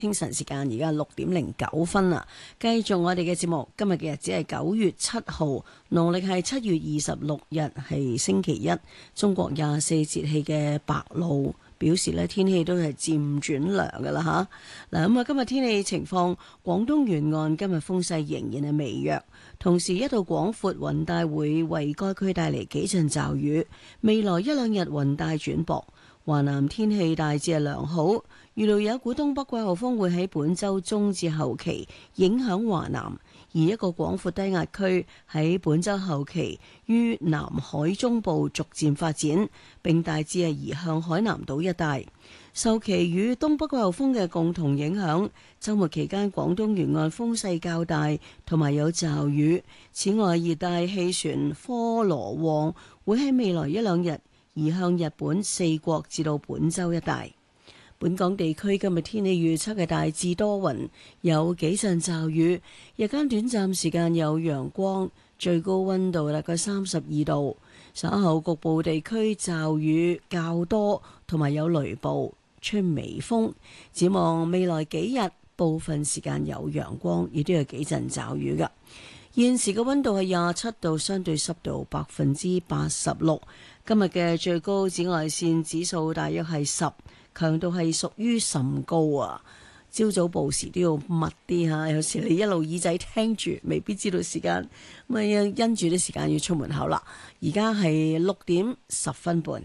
清晨時間而家6:09啦，繼續我哋嘅節目。今日嘅日子係9月7號，農曆係7月26日，係星期一。中國24節氣嘅白露表示呢，天氣都係漸轉涼噶啦吓。嗱咁啊，今日天氣情況，廣東沿岸今日風勢仍然係微弱，同時一道廣闊雲帶會為該區帶嚟幾陣驟雨。未來一兩日雲帶轉薄，華南天氣大致係良好。預料有一股東北季候風會喺本週中至後期影響華南，而一個廣闊低壓區喺本週後期於南海中部逐漸發展，並大致係移向海南島一帶。受其與東北季候風嘅共同影響，週末期間廣東沿岸風勢較大，同埋有驟雨。此外，熱帶氣旋科羅旺會喺未來一兩日移向日本四國至到本州一帶。本港地區今日天氣預測係大致多雲，有幾陣驟雨，日間短暫時間有陽光，最高溫度大概32度。稍後局部地區驟雨較多，同埋有雷暴，吹微風。展望未來幾日，部分時間有陽光，亦都有幾陣驟雨㗎。現時嘅溫度係27度，相對濕度86%。今日嘅最高紫外線指數大約係10，強度係屬於甚高啊！朝早報時都要密啲嚇，有時你一路耳仔聽住，未必知道時間，咁啊因住啲時間要出門口啦。而家係6:10半。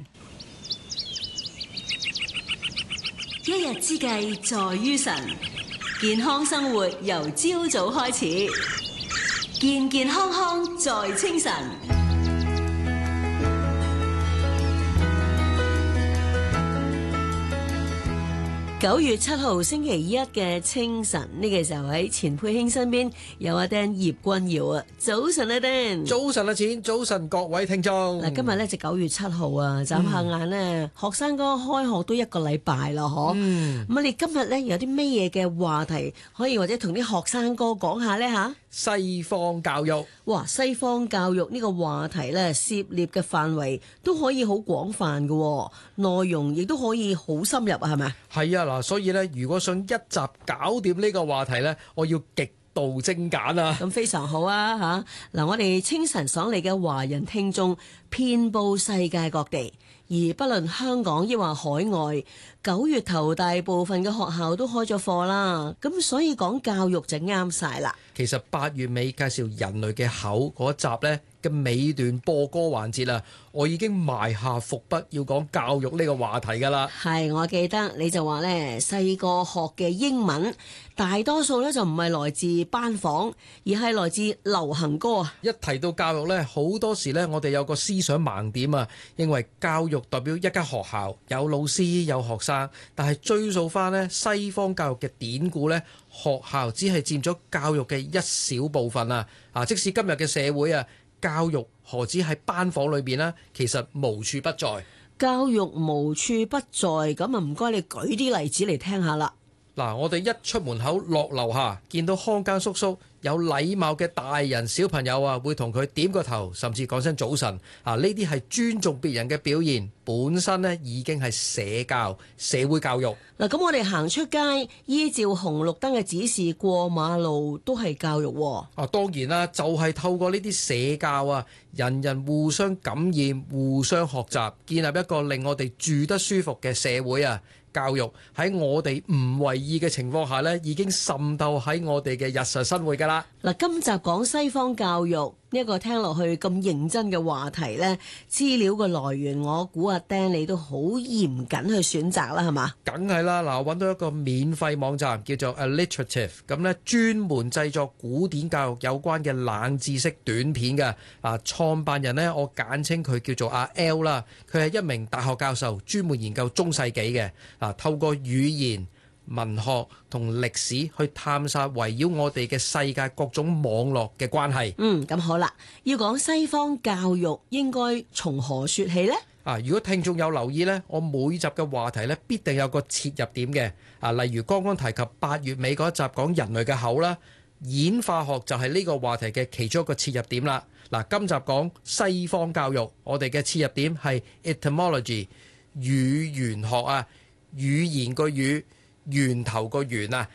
一日之計在於晨，健康生活由朝早開始，健健康康在清晨。 9月7號星期一嘅清晨，呢個時候喺錢佩卿身邊有阿丁葉君堯啊，早晨阿丁， 早晨阿錢，早晨各位聽眾。 嗱，今日呢就9月7號啊，眨下眼呢，學生哥開學都1個禮拜啦，嗬。咁你今日呢有啲咩嘢嘅話題可以或者同啲學生哥講下呢吓？ 西方教育， 哇！西方教育呢個話題呢，涉獵嘅範圍都可以好廣泛嘅，內容亦都可以好深入啊，係咪啊？ 係啊，嗱，所以呢，如果想一集搞掂呢個話題呢，我要極度精簡啊！ 咁非常好啊，吓嗱，我哋清晨爽利嘅華人聽眾遍佈世界各地，而不論香港抑或海外，9月頭大部分嘅學校都開咗課啦，咁所以講教育就啱晒啦。 其實8月尾介紹人類嘅口嗰一集呢嘅尾段播歌環節啦，我已經埋下伏筆要講教育呢個話題㗎啦。 係，我記得你就話呢，細個學嘅英文大多數呢就唔係來自班房，而係來自流行歌啊。 一提到教育呢，好多時呢，我哋有個思想盲點啊，認為教育代表一間學校有老師有學生，但係追溯翻呢西方教育嘅典故呢，學校只係佔咗教育嘅一小部分啊！即使今日嘅社會啊，教育何止喺班房裏邊啦，其實無處不在。 教育無處不在，咁啊唔該你舉啲例子嚟聽下啦。 嗱，我哋一出門口落樓下，見到看更叔叔有禮貌嘅大人小朋友啊，會同佢點個頭，甚至講聲早晨。呢啲係尊重別人嘅表現，本身呢已經係社交、社會教育。 嗱，咁我哋行出街，依照紅綠燈嘅指示過馬路，都係教育喎。 當然啦，就係透過呢啲社交啊，人人互相感染、互相學習，建立一個令我哋住得舒服嘅社會啊。教育喺我哋唔為意嘅情況下呢，已經滲透喺我哋嘅日常生活㗎啦。 嗱，今集講西方教育呢一個聽落去咁認真嘅話題呢，資料嘅來源我估阿丁你都好嚴謹去選擇啦，係嘛？梗係啦，嗱，我揾到一個免費網站叫做 Alliterative， 咁呢專門製作古典教育有關嘅冷知識短片嘅。創辦人呢，我簡稱佢叫做阿 L 啦，佢係一名大學教授，專門研究中世紀嘅。透過語言、文學同歷史去探索圍繞我哋嘅世界各種網絡嘅關係。 咁好啦，要講西方教育應該從何說起呢？ 如果聽眾有留意呢，我每集嘅話題呢必定有個切入點嘅。例如剛剛提及8月尾嗰一集講人類嘅口啦，演化學就係呢個話題嘅其中一個切入點啦。今集講西方教育，我哋嘅切入點係 etymology 語言學啊。語言個語， 源頭個源啊